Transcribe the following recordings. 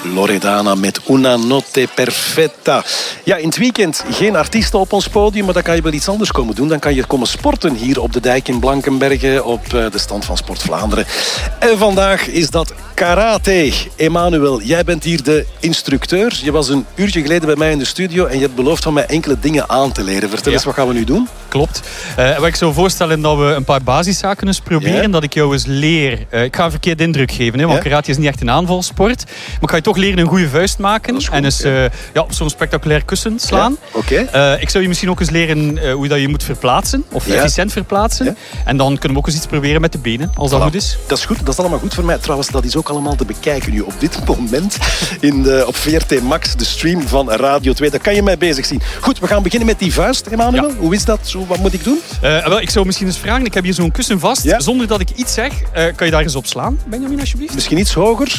Loredana met Una Notte Perfetta. Ja, in het weekend geen artiesten op ons podium, maar dan kan je wel iets anders komen doen. Dan kan je komen sporten hier op de dijk in Blankenberge op de stand van Sport Vlaanderen. En vandaag is dat karate. Emmanuel, jij bent hier de instructeur. Je was een uurtje geleden bij mij in de studio en je hebt beloofd van mij enkele dingen aan te leren. Vertel eens, wat gaan we nu doen? Klopt. Wat ik zou voorstellen dat we een paar basiszaken eens proberen. Ja? Dat ik jou eens leer. Ik ga een verkeerde indruk geven, hè, want karate is niet echt een aanvalsport. Maar ik ga je toch leren een goede vuist maken. Goed, en eens op zo'n spectaculair kussen slaan. Ja, ik zou je misschien ook eens leren hoe dat je moet verplaatsen. Of efficiënt verplaatsen. Ja. En dan kunnen we ook eens iets proberen met de benen, als dat goed is. Dat is goed, dat is allemaal goed voor mij. Trouwens, dat is ook allemaal te bekijken nu op dit moment op VRT Max, de stream van Radio 2. Daar kan je mij bezig zien. Goed, we gaan beginnen met die vuist, Emmanuel. Ja. Hoe is dat? Wat moet ik doen? Ik zou misschien eens vragen, ik heb hier zo'n kussen vast. Ja? Zonder dat ik iets zeg, kan je daar eens op slaan, Benjamin, alsjeblieft? Misschien iets hoger.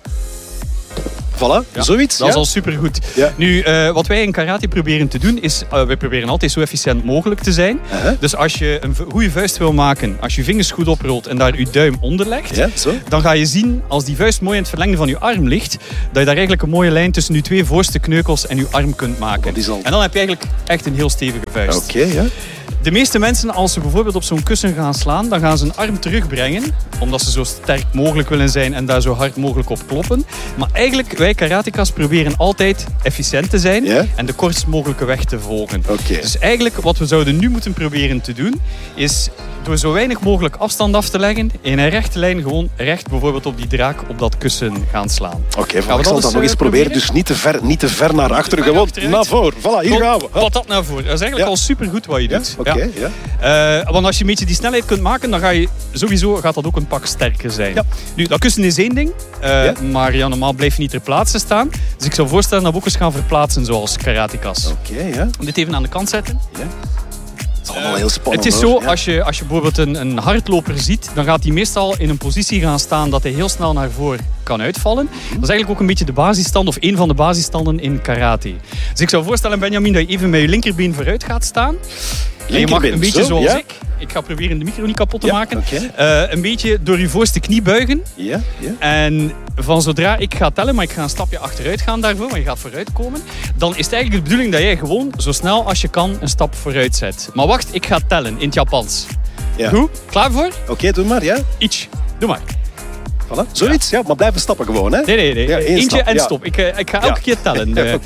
Voilà, zoiets. Dat is al supergoed. Ja. Nu, wat wij in karate proberen te doen is, wij proberen altijd zo efficiënt mogelijk te zijn. Dus als je een goede vuist wil maken, als je vingers goed oprolt en daar je duim onder legt, dan ga je zien, als die vuist mooi in het verlengde van je arm ligt, dat je daar eigenlijk een mooie lijn tussen je twee voorste kneukels en je arm kunt maken. En dan heb je eigenlijk echt een heel stevige vuist. Oké, ja. De meeste mensen, als ze bijvoorbeeld op zo'n kussen gaan slaan, dan gaan ze een arm terugbrengen, omdat ze zo sterk mogelijk willen zijn en daar zo hard mogelijk op kloppen. Maar eigenlijk, wij karatekas proberen altijd efficiënt te zijn en de kortst mogelijke weg te volgen. Dus eigenlijk, wat we zouden nu moeten proberen te doen, is door zo weinig mogelijk afstand af te leggen, in een rechte lijn gewoon recht bijvoorbeeld op die draak op dat kussen gaan slaan. Ik zal dat nog eens proberen. Dus niet te ver naar achteren, gewoon naar voren. Voilà, hier gaan we. Wat dat naar voren. Dat is eigenlijk al supergoed wat je doet. Want als je een beetje die snelheid kunt maken, dan gaat dat ook een pak sterker zijn. Ja. Nu, dat kussen is één ding, maar normaal blijf je niet ter plaatse staan. Dus ik zou voorstellen dat we ook eens gaan verplaatsen zoals karatekas. Dit even aan de kant zetten. Het is allemaal heel spannend. Het is zo, als je bijvoorbeeld een hardloper ziet, dan gaat hij meestal in een positie gaan staan dat hij heel snel naar voren kan uitvallen. Dat is eigenlijk ook een beetje de basisstand, of één van de basisstanden in karate. Dus ik zou voorstellen, Benjamin, dat je even met je linkerbeen vooruit gaat staan. En je mag een beetje zoals ik. Ik ga proberen de micro niet kapot te maken. Een beetje door je voorste knie buigen. En van zodra ik ga tellen, maar ik ga een stapje achteruit gaan daarvoor, want je gaat vooruit komen. Dan is het eigenlijk de bedoeling dat jij gewoon zo snel als je kan een stap vooruit zet. Maar wacht, ik ga tellen in het Japans. Goed? Klaar voor? Doe maar, Ichi. Doe maar. Voilà. Zoiets? Ja, maar blijven stappen gewoon, hè? Nee. Ja, eentje stap. En stop. Ik ga elke keer tellen.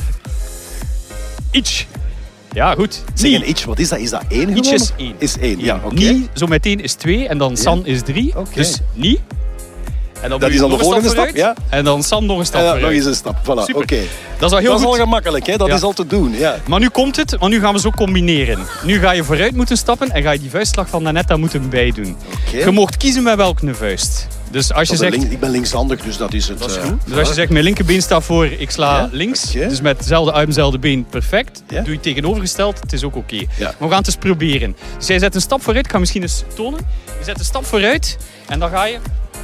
Ichi. Ja, goed. Zeg een iets, wat is dat? Is dat 1 gewoon? Iets is 1. Is 1, ja. Ni, zo meteen is 2 en dan san is 3. Dus ni. En dan dat is dan de volgende stap, ja. En dan san nog een stap vooruit. Nog eens een stap, voilà, oké. Dat is al al gemakkelijk, hè? Dat is al te doen, ja. Maar nu komt het, want nu gaan we zo combineren. Nu ga je vooruit moeten stappen en ga je die vuistslag van daarnet daar moeten bijdoen. Je mag kiezen met welke vuist. Dus als je zegt... Ik ben linkshandig, dus dat is het. Dat is goed. Dus als je zegt, mijn linkerbeen staat voor, ik sla links. Dus met dezelfde arm, dezelfde been, perfect. Doe je tegenovergesteld, het is ook oké. Maar we gaan het eens proberen. Dus jij zet een stap vooruit, ik ga misschien eens tonen. Je zet een stap vooruit en dan ga je...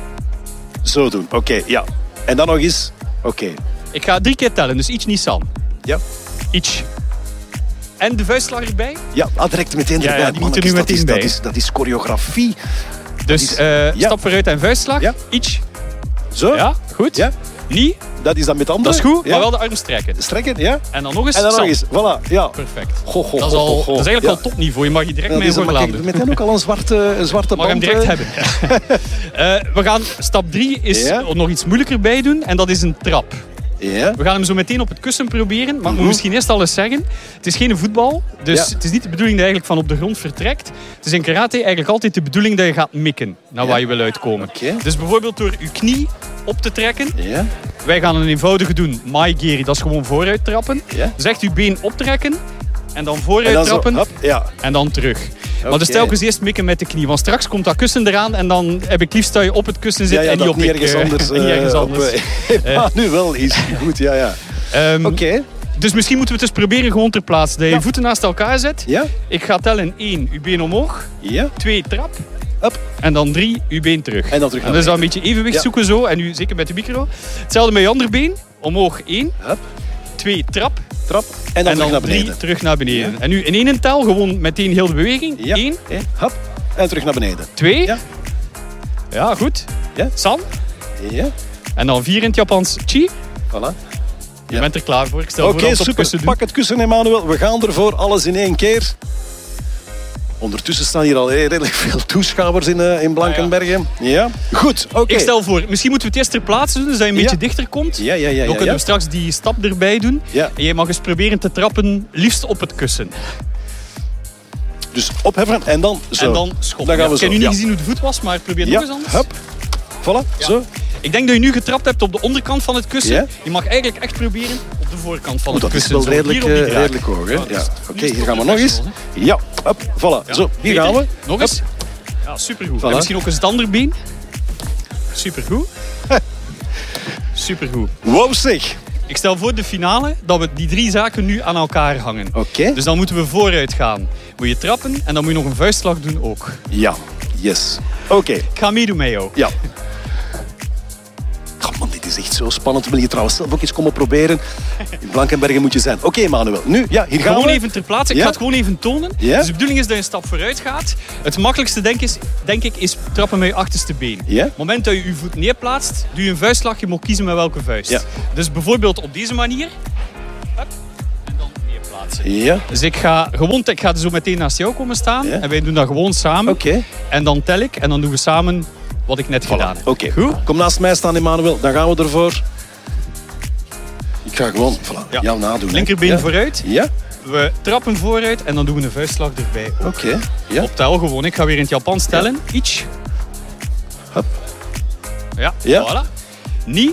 Zo doen, ja. En dan nog eens, Ik ga 3 keer tellen, dus iets niet san. Ja. Iets. En de vuistslag erbij? Ja, direct meteen erbij. Ja, die moeten nu meteen bij. Dat is choreografie. Dus stap vooruit en vuistslag. Iets. Zo? Ja, goed. Ja. Niet. Dat is dan met handen. Dat is goed, maar wel de arm strekken. Strekken, ja. En dan nog eens. En dan nog eens, voilà, ja. Perfect. Dat is eigenlijk al topniveau. Je mag je direct mee voor laten doen. Meteen ook al een zwarte band. Mag hem direct hebben. We gaan stap 3 is nog iets moeilijker bij doen. En dat is een trap. Ja. We gaan hem zo meteen op het kussen proberen. Maar ik moet misschien eerst al eens zeggen, het is geen voetbal. Dus het is niet de bedoeling dat je eigenlijk van op de grond vertrekt. Het is in karate eigenlijk altijd de bedoeling dat je gaat mikken naar waar je wil uitkomen. Dus bijvoorbeeld door je knie op te trekken. Wij gaan een eenvoudige doen. Maigiri, dat is gewoon vooruit trappen. Dus echt je been optrekken. En dan vooruit trappen. En dan terug. Maar dus telkens eerst mikken met de knie. Want straks komt dat kussen eraan en dan heb ik liefst dat je op het kussen zit en niet op ergens anders. Nu wel is goed, ja. Dus misschien moeten we het eens proberen gewoon ter plaatse. Dat je je voeten naast elkaar zet. Ik ga tellen 1, uw been omhoog. 2, trap. En dan 3, uw been terug. En dan dus dan een beetje evenwicht zoeken zo. En nu zeker met de micro. Hetzelfde met je andere been. Omhoog 1. 2, trap. En dan terug naar beneden. 3, terug naar beneden. En nu in één tel, gewoon meteen heel de beweging. 1. En terug naar beneden. 2. Ja, goed. San. En dan 4 in het Japans. Chi. Voilà. Je bent er klaar voor. Ik stel voor Oké, dat we het op super. kussen doen. Pak het kussen, Emmanuel. We gaan ervoor. Alles in één keer. Ondertussen staan hier al redelijk veel toeschouwers in Blankenbergen. Ja. Goed, oké. Ik stel voor, misschien moeten we het eerst ter plaatse doen, zodat je een beetje dichter komt. Ja. Dan kunnen we straks die stap erbij doen. Ja. En jij mag eens proberen te trappen, liefst op het kussen. Dus opheffen en dan zo. En dan schoppen. Dan gaan we Ik heb zo. nu niet gezien hoe de voet was, maar probeer nog eens anders. Hup. Voilà, zo. Ik denk dat je nu getrapt hebt op de onderkant van het kussen. Ja. Je mag eigenlijk echt proberen op de voorkant van het Dat is kussen. wel Zo, redelijk, hier op die draak. redelijk hoog. Hè? Ja, dus Ja. nu Oké, is het hier gaan we toch nog eens. professional, Ja, up, voilà. Ja. Zo, hier Beter. gaan we. Nog eens. Ja, supergoed. Voilà. En misschien ook eens het andere been. Supergoed. Supergoed. Wow, zeg. Ik stel voor de finale dat we die 3 zaken nu aan elkaar hangen. Oké. Dus dan moeten we vooruit gaan. Moet je trappen en dan moet je nog een vuistslag doen ook. Ja, yes. Oké, Ik ga meedoen met jou. ja. Oh man, dit is echt zo spannend. Wil je trouwens zelf ook eens komen proberen? In Blankenbergen moet je zijn. Oké, Manuel. Nu, ja, hier gaan Gewoon we. even ter plaatse. Ik Ja? ga het gewoon even tonen. Ja? Dus de bedoeling is dat je een stap vooruit gaat. Het makkelijkste denk ik is trappen met je achterste been. Ja? Op het moment dat je je voet neerplaatst, doe je een vuistslag. Je mag kiezen met welke vuist. Ja. Dus bijvoorbeeld op deze manier. Hup, en dan neerplaatsen. Ja, Dus ik ga zo meteen naast jou komen staan. Ja? En wij doen dat gewoon samen. oké. En dan tel ik. En dan doen we samen wat ik net gedaan heb. Oké, Goed? kom naast mij staan, Emmanuel. Dan gaan we ervoor. Ik ga gewoon Ja. jou nadoen. hè. Linkerbeen Ja? vooruit. Ja, We trappen vooruit en dan doen we een vuistslag erbij. oké. Ja, Op tel gewoon. Ik ga weer in het Japans tellen. Iets. Hup. Ja, Ja. voilà. Ni.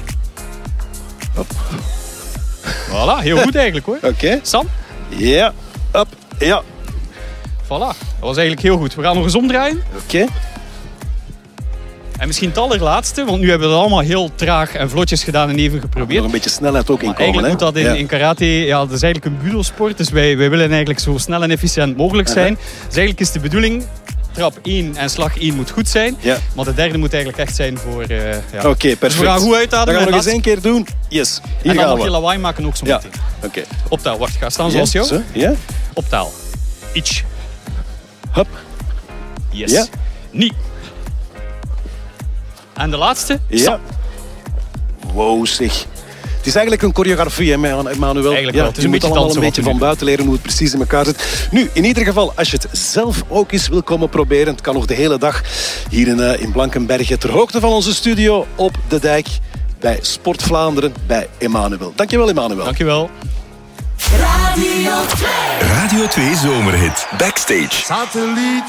Voilà, heel goed eigenlijk hoor. oké. Sam, Ja, up. Ja, voilà. Dat was eigenlijk heel goed. We gaan nog eens omdraaien. oké. En misschien het allerlaatste, want nu hebben we het allemaal heel traag en vlotjes gedaan en even geprobeerd. Nog een beetje snelheid ook in Maar komen. eigenlijk hè? moet dat in karate, ja, dat is eigenlijk een budo-sport. Dus wij willen eigenlijk zo snel en efficiënt mogelijk zijn. Dus eigenlijk is de bedoeling, trap 1 en slag 1 moet goed zijn. Ja. Maar de derde moet eigenlijk echt zijn voor... ja. Oké, perfect. Dus we gaan goed uitademen. Dan gaan we nog eens en 1 keer doen. Yes, hier dan gaan mag we. je lawaai maken ook zo Ja, meteen. oké. Op taal, wacht, ga staan Ja, zoals jou. zo, ja. Op taal. Iets. Hup. Yes. Ja. Niet. En de laatste. Ja. Sam. Wow, zeg. Het is eigenlijk een choreografie, hè, Emmanuel. Eigenlijk wel. Het is je een moet beetje allemaal dansen een wat beetje we van nu buiten leren hoe het precies in elkaar zit. Nu, in ieder geval, als je het zelf ook eens wil komen proberen, het kan nog de hele dag hier in Blankenbergen, ter hoogte van onze studio op de dijk bij Sport Vlaanderen bij Emmanuel. Dankjewel, Emmanuel. Dankjewel. Radio 2 Zomerhit Backstage.